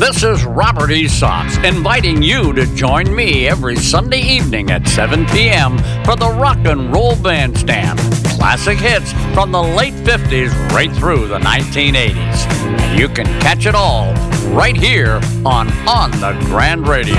This is Robert Esops inviting you to join me every Sunday evening at 7 p.m. for the Rock and Roll Bandstand. Classic hits from the late 50s right through the 1980s. And you can catch it all right here on the Grand Radio.